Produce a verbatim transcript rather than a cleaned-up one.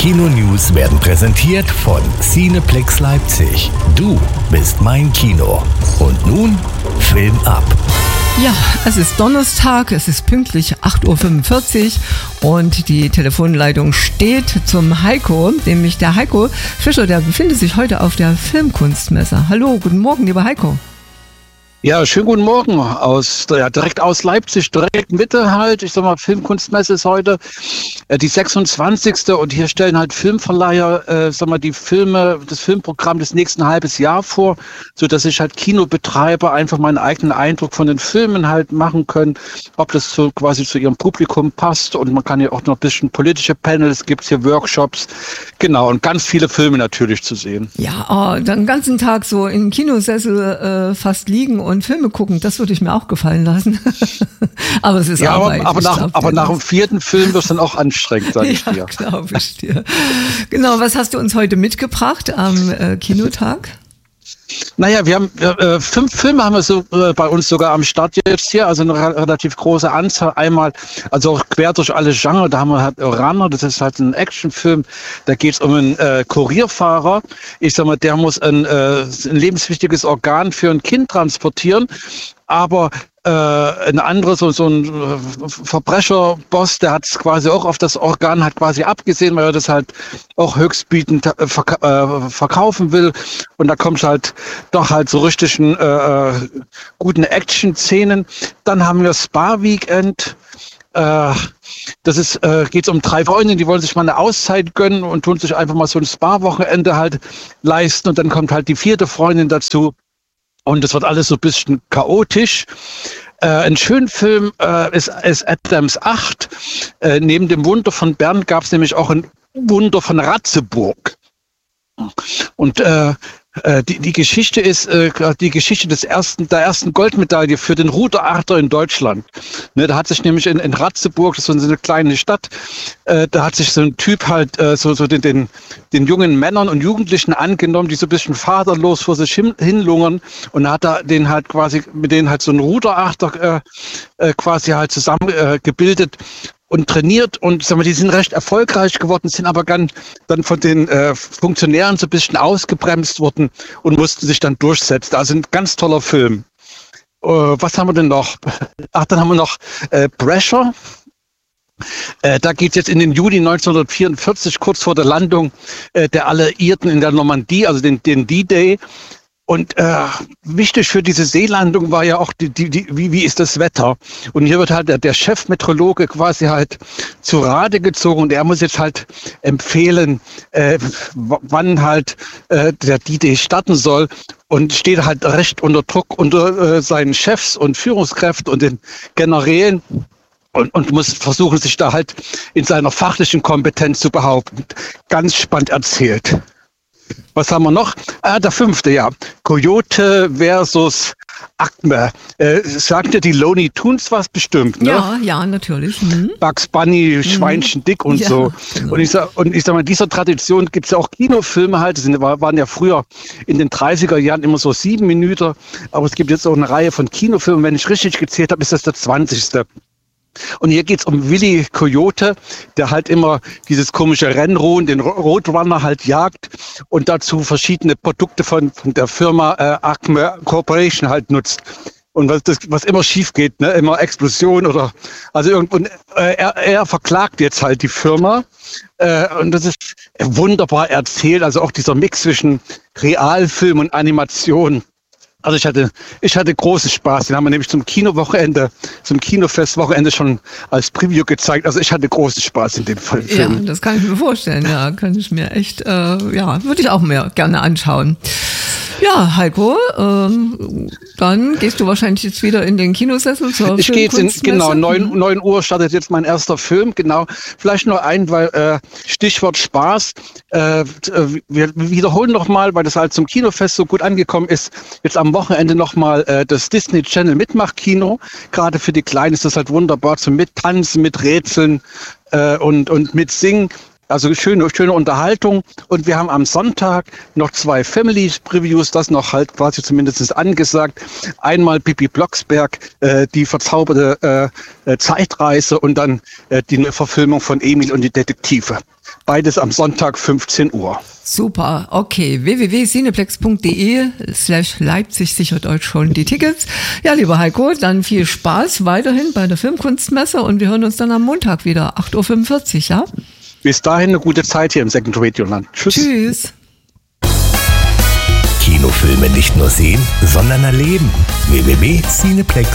Kino-News werden präsentiert von Cineplex Leipzig. Du bist mein Kino. Und nun Film ab. Ja, es ist Donnerstag, es ist pünktlich acht Uhr fünfundvierzig und die Telefonleitung steht zum Heiko, nämlich der Heiko Fischer, der befindet sich heute auf der Filmkunstmesse. Hallo, guten Morgen, lieber Heiko. Ja, schönen guten Morgen aus, ja, direkt aus Leipzig, direkt Mitte halt. Ich sag mal, Filmkunstmesse ist heute äh, die sechsundzwanzigste und hier stellen halt Filmverleiher, äh, sag mal, die Filme, das Filmprogramm des nächsten halbes Jahr vor, so dass ich halt Kinobetreiber einfach meinen eigenen Eindruck von den Filmen halt machen können, ob das so quasi zu ihrem Publikum passt, und man kann ja auch noch ein bisschen politische Panels, gibt's hier Workshops, genau, und ganz viele Filme natürlich zu sehen. Ja, oh, dann den ganzen Tag so im Kinosessel äh, fast liegen und Und Filme gucken, das würde ich mir auch gefallen lassen. Aber es ist ja, Arbeit. Aber, aber nach, aber nach dem vierten Film wird es dann auch anstrengend, sag ich dir. Ja, glaube ich dir. Genau, was hast du uns heute mitgebracht am äh, Kinotag? Naja, wir haben äh, fünf Filme haben wir so äh, bei uns sogar am Start jetzt hier, also eine re- relativ große Anzahl. Einmal, also auch quer durch alle Genres, da haben wir halt Runner, das ist halt ein Actionfilm, da geht es um einen äh, Kurierfahrer. Ich sag mal, der muss ein, äh, ein lebenswichtiges Organ für ein Kind transportieren, aber äh, ein anderes, so, so ein äh, Verbrecherboss, der hat es quasi auch auf das Organ hat quasi abgesehen, weil er das halt auch höchstbietend äh, verk- äh, verkaufen will. Und da kommt halt doch halt so richtigen äh, guten Action-Szenen. Dann haben wir Spa Weekend. Äh, das ist, äh, geht's um drei Freundinnen, die wollen sich mal eine Auszeit gönnen und tun sich einfach mal so ein Spa-Wochenende halt leisten. Und dann kommt halt die vierte Freundin dazu. Und es wird alles so ein bisschen chaotisch. Äh, ein schöner Film äh, ist, ist Adams acht. Äh, neben dem Wunder von Bern gab es nämlich auch ein Wunder von Ratzeburg. Und äh, die, die Geschichte ist äh, die Geschichte des ersten, der ersten Goldmedaille für den Ruderachter in Deutschland. Ne, da hat sich nämlich in, in Ratzeburg, das ist so eine kleine Stadt, äh, da hat sich so ein Typ halt äh, so, so den, den, den jungen Männern und Jugendlichen angenommen, die so ein bisschen vaterlos vor sich hin, hinlungern, und hat da den halt quasi mit denen halt so einen Ruderachter äh, äh, quasi halt zusammen äh, gebildet und trainiert, und sagen wir, die sind recht erfolgreich geworden, sind aber dann, dann von den äh, Funktionären so ein bisschen ausgebremst worden und mussten sich dann durchsetzen. Also ein ganz toller Film. Äh, was haben wir denn noch? Ach, dann haben wir noch äh, Pressure. Äh, da geht es jetzt in den Juli neunzehnhundertvierundvierzig, kurz vor der Landung äh, der Alliierten in der Normandie, also den, den D-Day. Und äh, wichtig für diese Seelandung war ja auch, die, die, die, wie, wie ist das Wetter? Und hier wird halt der, der Chefmeteorologe quasi halt zu Rate gezogen, und er muss jetzt halt empfehlen, äh, w- wann halt äh, der D-Day starten soll, und steht halt recht unter Druck unter äh, seinen Chefs und Führungskräften und den Generälen. Und, und muss versuchen, sich da halt in seiner fachlichen Kompetenz zu behaupten. Ganz spannend erzählt. Was haben wir noch? Ah, der fünfte, ja. Coyote versus Acme. Äh, sagt dir die Looney Tunes was bestimmt, ne? Ja, ja, natürlich. Mhm. Bugs Bunny, Schweinchen Mhm. dick und Ja, so. genau. Und ich sag, und ich sag mal, dieser Tradition gibt es ja auch Kinofilme halt. Das sind, waren ja früher in den dreißiger Jahren immer so sieben Minuten. Aber es gibt jetzt auch eine Reihe von Kinofilmen. Wenn ich richtig gezählt habe, ist das der zwanzigste. Und hier geht's um Willy Coyote, der halt immer dieses komische Rennrohen, den Roadrunner halt jagt und dazu verschiedene Produkte von, von der Firma äh, Acme Corporation halt nutzt. Und was, das, was immer schief geht, ne, immer Explosion oder, also irgendwo, äh, er, er verklagt jetzt halt die Firma, äh, und das ist wunderbar erzählt, also auch dieser Mix zwischen Realfilm und Animation. Also ich hatte, ich hatte großen Spaß. Den haben wir nämlich zum Kinowochenende, zum Kinofestwochenende schon als Preview gezeigt. Also ich hatte großen Spaß in dem Film. Ja, das kann ich mir vorstellen. Ja, kann ich mir echt, äh, ja, würde ich auch mehr gerne anschauen. Ja, Heiko, ähm, dann gehst du wahrscheinlich jetzt wieder in den Kinosessel zur Ich gehe jetzt in, Filmkunstmesse. genau, neun, neun Uhr startet jetzt mein erster Film, genau. Vielleicht nur ein, weil, äh, Stichwort Spaß, äh, wir wiederholen nochmal, weil das halt zum Kinofest so gut angekommen ist, jetzt am Wochenende nochmal äh, das Disney Channel Mitmachkino. Gerade für die Kleinen ist das halt wunderbar zum Mittanzen, mit Rätseln äh, und, und mit Singen. Also schöne, schöne Unterhaltung. Und wir haben am Sonntag noch zwei Family-Previews, das noch halt quasi zumindest angesagt. Einmal Pippi Blocksberg, äh, die verzauberte äh, Zeitreise, und dann äh, die Verfilmung von Emil und die Detektive. Beides am Sonntag fünfzehn Uhr. Super, okay. w w w punkt cineplex punkt de slash Leipzig sichert euch schon die Tickets. Ja, lieber Heiko, dann viel Spaß weiterhin bei der Filmkunstmesse und wir hören uns dann am Montag wieder, acht Uhr fünfundvierzig, ja? Bis dahin eine gute Zeit hier im Second Radio Land. Tschüss. Tschüss. Kinofilme nicht nur sehen, sondern erleben. w w w punkt cineplex